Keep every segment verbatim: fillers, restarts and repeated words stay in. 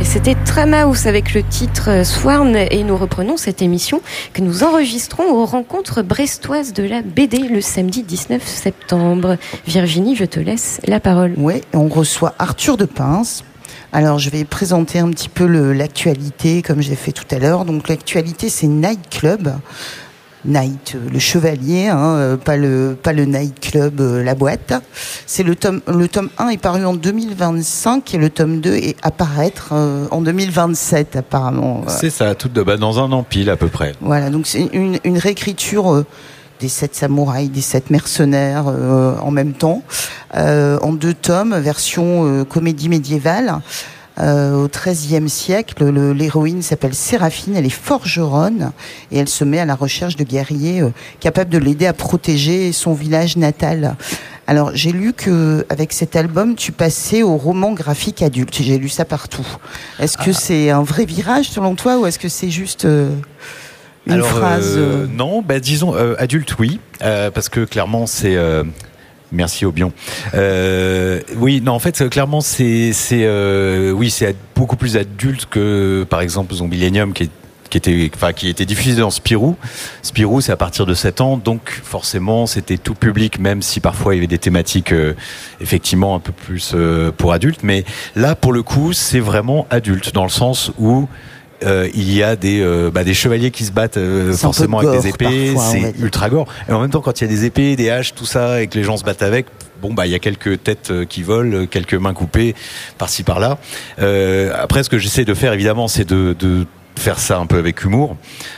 C'était Tramahouse avec le titre Swarm et nous reprenons cette émission que nous enregistrons aux rencontres brestoises de la B D le samedi dix-neuf septembre. Virginie, je te laisse la parole. Oui, on reçoit Arthur de Pince. Alors je vais présenter un petit peu le, l'actualité comme j'ai fait tout à l'heure. Donc l'actualité c'est Night Club. Night, le chevalier, hein, pas le pas le Night Club, euh, la boîte. C'est le tome le tome un est paru en deux mille vingt-cinq et le tome deux est à paraître euh, en deux mille vingt-sept apparemment. C'est ça, tout de bah, dans un an pile à peu près. Voilà, donc c'est une une réécriture euh, des sept samouraïs, des sept mercenaires euh, en même temps, euh, en deux tomes, version euh, comédie médiévale. Euh, au treizième siècle, le, l'héroïne s'appelle Séraphine, elle est forgeronne et elle se met à la recherche de guerriers euh, capables de l'aider à protéger son village natal. Alors j'ai lu que avec cet album tu passais au roman graphique adulte, j'ai lu ça partout. Est-ce que ah. c'est un vrai virage selon toi ou est-ce que c'est juste euh, une Alors, phrase euh, Non, bah, disons euh, adulte oui, euh, parce que clairement c'est... Euh Merci Aubion. Euh, oui, non, en fait, clairement, c'est, c'est, euh, oui, c'est beaucoup plus adulte que, par exemple, Zombilenium, qui est qui était, enfin, qui était diffusé dans Spirou. Spirou, c'est à partir de sept ans, donc forcément, c'était tout public, même si parfois il y avait des thématiques, euh, effectivement, un peu plus euh, pour adultes. Mais là, pour le coup, c'est vraiment adulte, dans le sens où Euh, il y a des euh, bah, des chevaliers qui se battent euh, forcément avec des épées, parfois, c'est ultra gore. Et en même temps, quand il y a des épées, des haches, tout ça, et que les gens se battent avec, bon bah il y a quelques têtes qui volent, quelques mains coupées par-ci par-là. Euh, après, ce que j'essaie de faire, évidemment, c'est de, de faire ça un peu avec humour,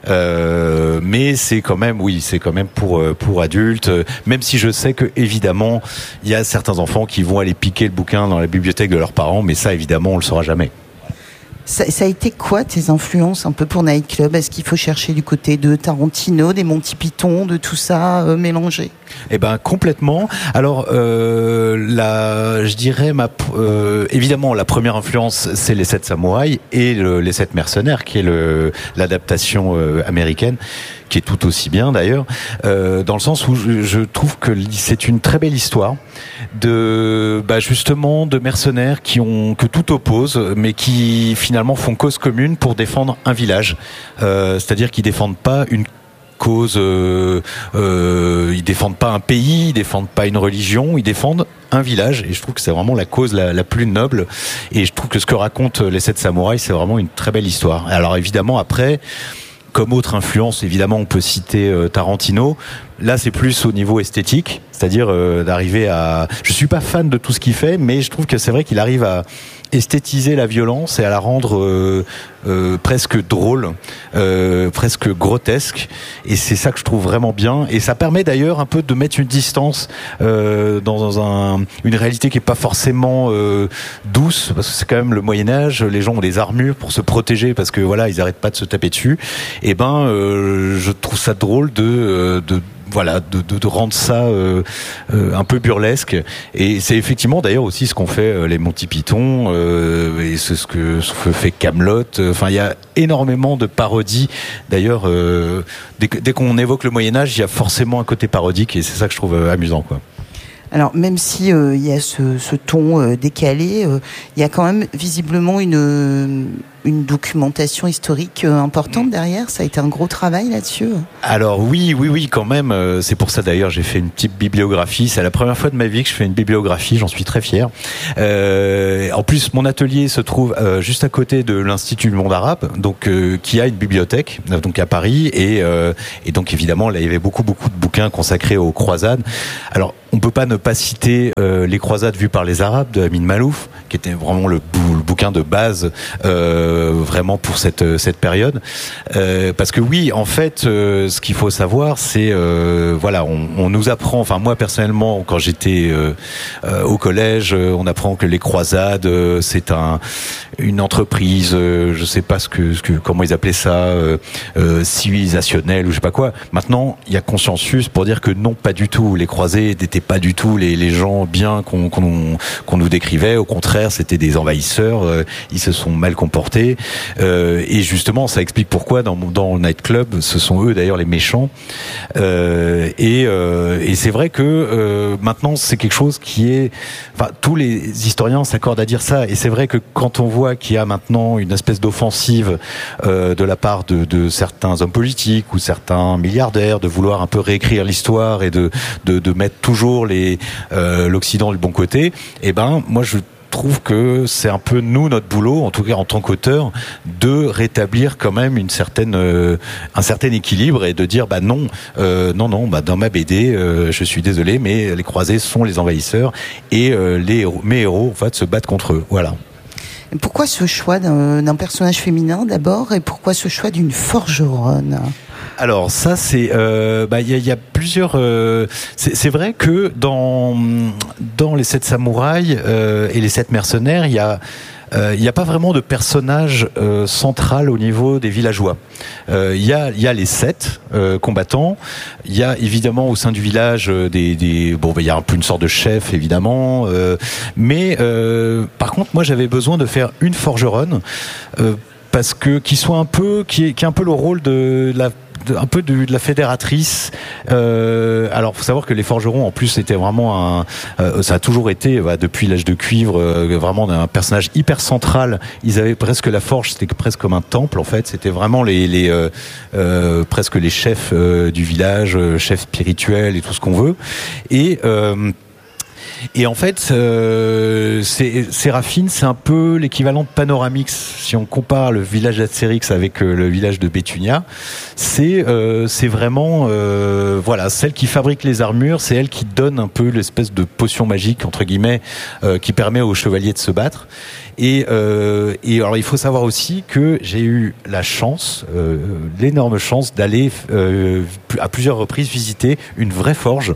euh, mais c'est quand même, oui, c'est quand même pour pour adultes. Même si je sais que évidemment, il y a certains enfants qui vont aller piquer le bouquin dans la bibliothèque de leurs parents, mais ça, évidemment, on le saura jamais. Ça, ça a été quoi tes influences un peu pour Night Club? Est-ce qu'il faut chercher du côté de Tarantino, des Monty Python, de tout ça euh, mélangé? Eh ben complètement. Alors euh, la, je dirais ma, euh, évidemment la première influence c'est les sept samouraïs et le, les sept mercenaires qui est le, l'adaptation euh, américaine qui est tout aussi bien d'ailleurs euh, dans le sens où je, je trouve que c'est une très belle histoire de bah justement de mercenaires qui ont que tout oppose mais qui finalement font cause commune pour défendre un village. Euh, c'est-à-dire qu'ils défendent pas une cause, euh, euh, ils défendent pas un pays, ils défendent pas une religion, ils défendent un village et je trouve que c'est vraiment la cause la, la plus noble et je trouve que ce que racontent les sept samouraïs c'est vraiment une très belle histoire. Alors évidemment après comme autre influence, évidemment, on peut citer euh, Tarantino. Là, c'est plus au niveau esthétique, c'est-à-dire euh, d'arriver à... Je suis pas fan de tout ce qu'il fait, mais je trouve que c'est vrai qu'il arrive à esthétiser la violence et à la rendre euh, euh, presque drôle, euh, presque grotesque. Et c'est ça que je trouve vraiment bien. Et ça permet d'ailleurs un peu de mettre une distance euh, dans un, une réalité qui est pas forcément euh, douce, parce que c'est quand même le Moyen-Âge. Les gens ont des armures pour se protéger parce que voilà, ils arrêtent pas de se taper dessus. Et ben, euh, je trouve ça drôle de, de voilà, de, de, de rendre ça euh, euh, un peu burlesque. Et c'est effectivement d'ailleurs aussi ce qu'ont fait euh, les Monty Python euh, et c'est ce que, ce que fait Kaamelott. Enfin, il y a énormément de parodies. D'ailleurs, euh, dès, dès qu'on évoque le Moyen-Âge, il y a forcément un côté parodique et c'est ça que je trouve euh, amusant, quoi. Alors même si euh, il y a ce, ce ton euh, décalé, euh, il y a quand même visiblement une euh, une documentation historique euh, importante derrière. Ça a été un gros travail là-dessus. Alors oui, oui, oui, quand même. Euh, c'est pour ça d'ailleurs j'ai fait une petite bibliographie. C'est la première fois de ma vie que je fais une bibliographie. J'en suis très fier. Euh, en plus, mon atelier se trouve euh, juste à côté de l'Institut du Monde Arabe, donc euh, qui a une bibliothèque, donc à Paris, et euh, et donc évidemment là il y avait beaucoup beaucoup de bouquins consacrés aux croisades. Alors on peut pas ne pas citer euh, les croisades vues par les Arabes de Amin Malouf, qui était vraiment le, bou- le bouquin de base euh, vraiment pour cette cette période. Euh, parce que oui, en fait, euh, ce qu'il faut savoir, c'est euh, voilà, on, on nous apprend. Enfin, moi personnellement, quand j'étais euh, euh, au collège, on apprend que les croisades, euh, c'est un une entreprise, euh, je sais pas ce que, ce que comment ils appelaient ça, euh, euh, civilisationnelle ou je sais pas quoi. Maintenant, il y a consensus pour dire que non, pas du tout. Les croisés n'étaient pas du tout les, les gens bien qu'on, qu'on, qu'on nous décrivait. Au contraire, c'était des envahisseurs. Euh, ils se sont mal comportés. chanter. Euh, et justement, ça explique pourquoi dans dans Night Club, ce sont eux d'ailleurs les méchants. Euh, et, euh, et c'est vrai que euh, maintenant, c'est quelque chose qui est, enfin, tous les historiens s'accordent à dire ça. Et c'est vrai que quand on voit qu'il y a maintenant une espèce d'offensive euh, de la part de, de certains hommes politiques ou certains milliardaires de vouloir un peu réécrire l'histoire et de de, de mettre toujours les euh, l'Occident du bon côté, eh ben moi je trouve que c'est un peu nous notre boulot, en tout cas en tant qu'auteur, de rétablir quand même une certaine euh, un certain équilibre et de dire bah non euh, non non bah dans ma B D euh, je suis désolé mais les croisés sont les envahisseurs et euh, les héros, mes héros en fait se battent contre eux. Voilà. Pourquoi ce choix d'un, d'un personnage féminin d'abord et pourquoi ce choix d'une forgeronne ? Alors ça c'est euh, bah il y a, y a plusieurs euh, c'est, c'est vrai que dans dans les sept samouraïs euh, et les sept mercenaires il y a il euh, n'y a pas vraiment de personnage euh, central au niveau des villageois. Il euh, y a il y a les sept euh, combattants. Il y a évidemment au sein du village euh, des des bon il bah, y a un peu une sorte de chef évidemment. Euh, mais euh, par contre moi j'avais besoin de faire une forgeronne euh, parce que qui soit un peu qui est qui est un peu le rôle de la un peu de, de la fédératrice. Euh, alors, faut savoir que les forgerons, en plus, c'était vraiment un. Euh, ça a toujours été, bah, depuis l'âge de cuivre, euh, vraiment un personnage hyper central. Ils avaient presque la forge, c'était presque comme un temple, en fait. C'était vraiment les, les euh, euh, presque les chefs euh, du village, euh, chefs spirituels et tout ce qu'on veut. Et euh, Et en fait, euh, c'est, Séraphine, c'est un peu l'équivalent de Panoramix. Si on compare le village d'Astérix avec euh, le village de Béthunia, c'est euh, c'est vraiment euh, voilà celle qui fabrique les armures, c'est elle qui donne un peu l'espèce de potion magique entre guillemets euh, qui permet aux chevaliers de se battre. Et, euh, et alors il faut savoir aussi que j'ai eu la chance, euh, l'énorme chance d'aller euh, à plusieurs reprises visiter une vraie forge.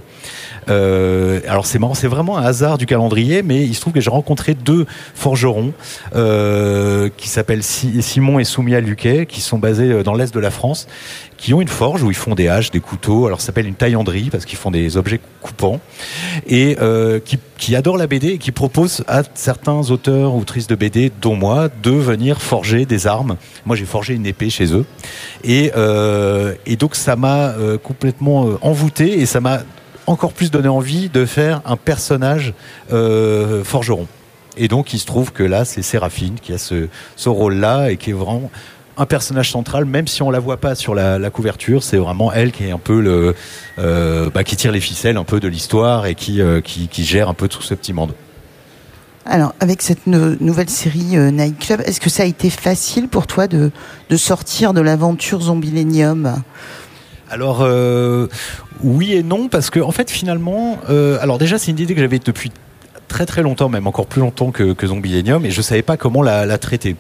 Euh, alors c'est marrant, c'est vraiment un hasard du calendrier, mais il se trouve que j'ai rencontré deux forgerons euh, qui s'appellent Simon et Soumia Luquet, qui sont basés dans l'est de la France, qui ont une forge où ils font des haches, des couteaux. Alors ça s'appelle une taillanderie parce qu'ils font des objets coupants et euh, qui, qui adorent la B D et qui proposent à certains auteurs ou autrices de B D, dont moi, de venir forger des armes. Moi, j'ai forgé une épée chez eux et, euh, et donc ça m'a euh, complètement euh, envoûté et ça m'a encore plus donné envie de faire un personnage euh, forgeron. Et donc il se trouve que là c'est Séraphine qui a ce, ce rôle-là et qui est vraiment un personnage central, même si on la voit pas sur la, la couverture, c'est vraiment elle qui est un peu le euh, bah, qui tire les ficelles un peu de l'histoire et qui, euh, qui, qui gère un peu tout ce petit monde. Alors, avec cette no- nouvelle série euh, Night Club, est-ce que ça a été facile pour toi de, de sortir de l'aventure Zombillenium ? Alors euh, oui et non, parce que en fait finalement, euh, alors déjà c'est une idée que j'avais depuis très très longtemps, même encore plus longtemps que, que Zombillenium, et je savais pas comment la, la traiter.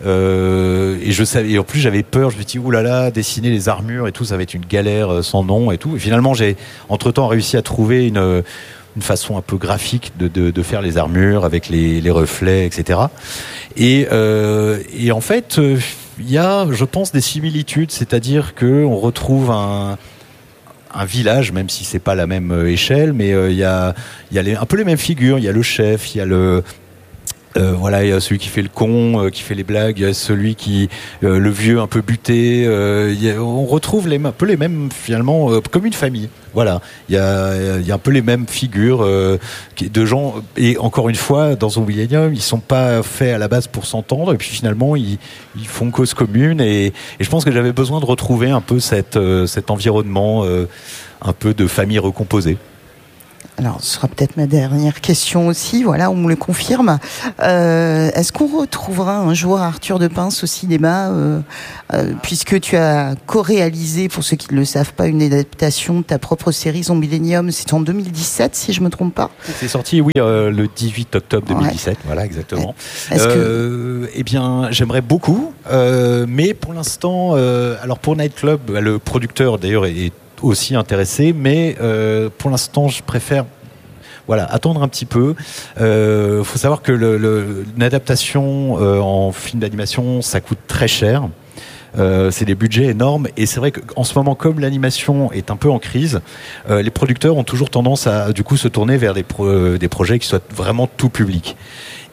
Euh, et je savais, et en plus j'avais peur, je me dis oulala, dessiner les armures et tout, ça va être une galère sans nom et tout. Et finalement j'ai entre temps réussi à trouver une une façon un peu graphique de, de, de faire les armures avec les, les reflets, et cetera. Et, euh, et en fait, il y a, je pense, des similitudes, c'est-à-dire que on retrouve un un village, même si c'est pas la même échelle, mais il euh, y a il y a les, un peu les mêmes figures. Il y a le chef, il y a le Euh, voilà, il y a celui qui fait le con, euh, qui fait les blagues, il y a celui qui, euh, le vieux un peu buté. Euh, y a, on retrouve les, un peu les mêmes finalement, euh, comme une famille. Voilà, il y a, il y a un peu les mêmes figures euh, de gens. Et encore une fois, dans Zombillenium, ils sont pas faits à la base pour s'entendre. Et puis finalement, ils, ils font cause commune. Et, et je pense que j'avais besoin de retrouver un peu cette, euh, cet environnement, euh, un peu de famille recomposée. Alors, ce sera peut-être ma dernière question aussi. Voilà, on me le confirme. Euh, est-ce qu'on retrouvera un jour Arthur de Pince au cinéma, euh, euh, puisque tu as co-réalisé, pour ceux qui ne le savent pas, une adaptation de ta propre série Zombillenium. C'est en deux mille dix-sept, si je me trompe pas. C'est sorti, oui, euh, le dix-huit octobre deux mille dix-sept. Ouais. Voilà, exactement. Est-ce euh, que... Eh bien, j'aimerais beaucoup, euh, mais pour l'instant, euh, alors pour Night Club, bah, le producteur d'ailleurs est aussi intéressé, mais euh, pour l'instant je préfère voilà attendre un petit peu. Il euh, faut savoir que le, le, une adaptation euh, en film d'animation ça coûte très cher. Euh, c'est des budgets énormes et c'est vrai qu'en ce moment comme l'animation est un peu en crise, euh, les producteurs ont toujours tendance à du coup se tourner vers des, pro- des projets qui soient vraiment tout public.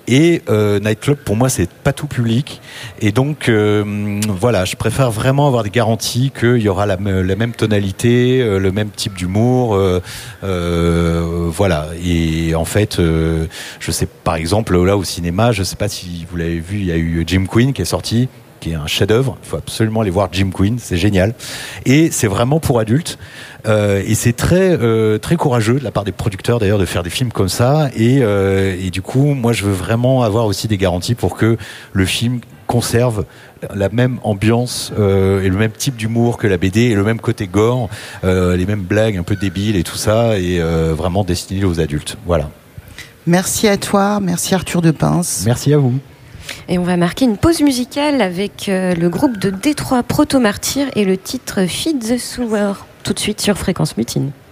Et euh, Nightclub, pour moi, c'est pas tout public. Et donc, euh, voilà, je préfère vraiment avoir des garanties qu'il y aura la, la même tonalité, euh, le même type d'humour. Euh, euh, voilà. Et en fait, euh, je sais, par exemple, là au cinéma, je sais pas si vous l'avez vu, il y a eu Jim Queen qui est sorti, qui est un chef-d'œuvre. Il faut absolument aller voir Jim Queen, c'est génial. Et c'est vraiment pour adultes. Euh, et c'est très euh, très courageux de la part des producteurs d'ailleurs de faire des films comme ça. Et, euh, et du coup, moi, je veux vraiment avoir aussi des garanties pour que le film conserve la même ambiance euh, et le même type d'humour que la B D et le même côté gore, euh, les mêmes blagues un peu débiles et tout ça, et euh, vraiment destiné aux adultes. Voilà. Merci à toi, merci Arthur de Pince. Merci à vous. Et on va marquer une pause musicale avec euh, le groupe de Détroit Proto Martyr et le titre Feed the Sewer, tout de suite sur Fréquence Mutine.